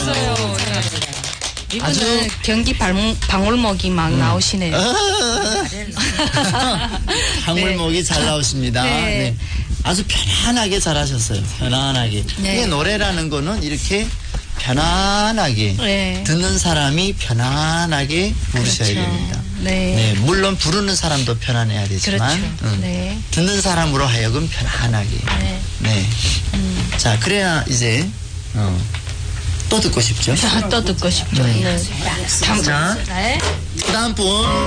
잘했어요. 이분은 아주- 경기 방울목이 막 나오시네요. 방울목이 잘 나오십니다. 네. 네. 아주 편안하게 잘하셨어요. 편안하게. 네. 이게 노래라는 거는 이렇게 편안하게 네. 듣는 사람이 편안하게 부르셔야 그렇죠. 됩니다. 네. 네, 물론 부르는 사람도 편안해야 되지만 그렇죠. 네. 듣는 사람으로 하여금 편안하게. 네. 네. 자, 그래야 이제 또 듣고 싶죠. 또 듣고 싶죠. 네. 자, 네. 그다음 분.